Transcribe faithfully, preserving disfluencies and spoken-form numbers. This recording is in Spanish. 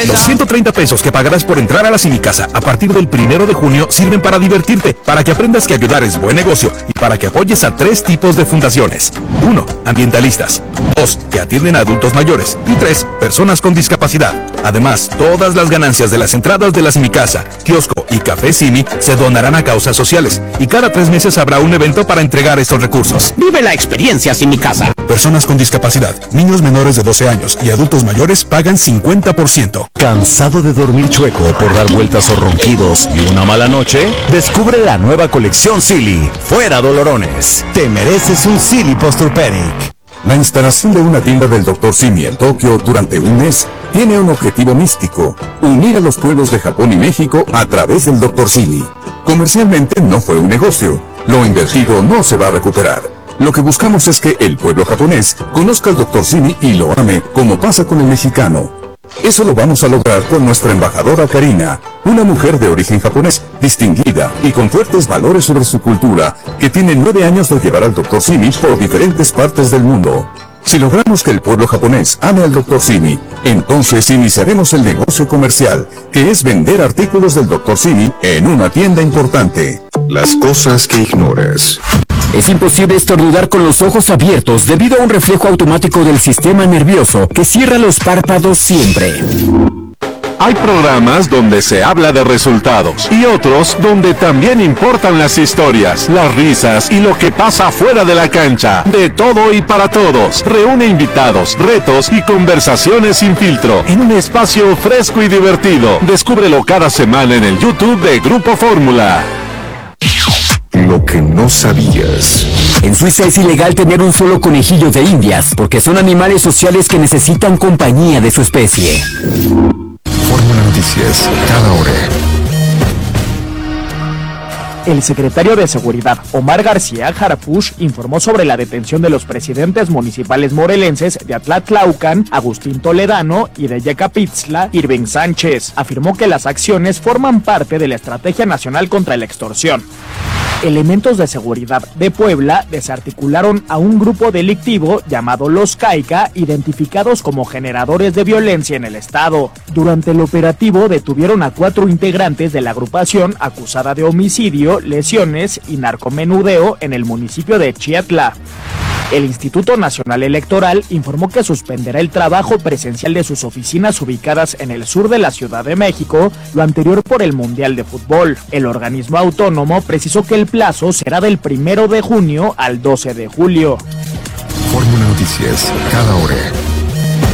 Los ciento treinta pesos que pagarás por entrar a la Cinicasa a partir del primero de junio sirven para divertirte, para que aprendas que ayudar es buen negocio y para que apoyes a tres tipos de fundaciones. Uno, ambientalistas. Dos, que atienden a adultos mayores. Y tres, personas con discapacidad. Además, todas las ganancias de las entradas de la Cinicasa, kiosco y café Cini se donarán a causas sociales. Y cada tres meses habrá un evento para entregar estos recursos. Vive la experiencia Cinicasa. Personas con discapacidad, niños menores de doce años y adultos mayores pagan cincuenta por ciento. ¿Cansado de dormir chueco por dar vueltas o ronquidos y una mala noche? Descubre la nueva colección Silly. Fuera dolorones. Te mereces un Silly Posturpedic. La instalación de una tienda del doctor Simi en Tokio durante un mes tiene un objetivo místico: unir a los pueblos de Japón y México a través del doctor Simi. Comercialmente no fue un negocio. Lo invertido no se va a recuperar. Lo que buscamos es que el pueblo japonés conozca al doctor Simi y lo ame, como pasa con el mexicano. Eso lo vamos a lograr con nuestra embajadora Karina, una mujer de origen japonés, distinguida y con fuertes valores sobre su cultura, que tiene nueve años de llevar al doctor Simi por diferentes partes del mundo. Si logramos que el pueblo japonés ame al doctor Simi, entonces iniciaremos el negocio comercial, que es vender artículos del doctor Simi en una tienda importante. Las cosas que ignoras. Es imposible estornudar con los ojos abiertos debido a un reflejo automático del sistema nervioso que cierra los párpados siempre. Hay programas donde se habla de resultados y otros donde también importan las historias, las risas y lo que pasa fuera de la cancha. De todo y para todos. Reúne invitados, retos y conversaciones sin filtro en un espacio fresco y divertido. Descúbrelo cada semana en el YouTube de Grupo Fórmula. Lo que no sabías. En Suiza es ilegal tener un solo conejillo de indias porque son animales sociales que necesitan compañía de su especie. Fórmula Noticias, cada hora. El secretario de Seguridad, Omar García Harfuch, informó sobre la detención de los presidentes municipales morelenses de Atlatlaucan, Agustín Toledano, y de Yecapitzla, Irving Sánchez. Afirmó que las acciones forman parte de la Estrategia Nacional contra la Extorsión. Elementos de seguridad de Puebla desarticularon a un grupo delictivo llamado Los Caica, identificados como generadores de violencia en el estado. Durante el operativo detuvieron a cuatro integrantes de la agrupación acusada de homicidio, lesiones y narcomenudeo en el municipio de Chiatla. El Instituto Nacional Electoral informó que suspenderá el trabajo presencial de sus oficinas ubicadas en el sur de la Ciudad de México, lo anterior por el Mundial de Fútbol. El organismo autónomo precisó que el plazo será del primero de junio al doce de julio. Fórmula Noticias, cada hora.